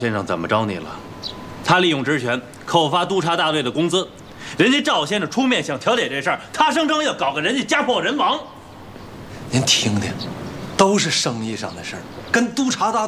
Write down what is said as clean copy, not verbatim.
先生怎么着你了？他利用职权扣发督察大队的工资，人家赵先生出面想调解这事儿，他声称要搞个人家家破人亡。 您听听，都是生意上的事儿，跟督察大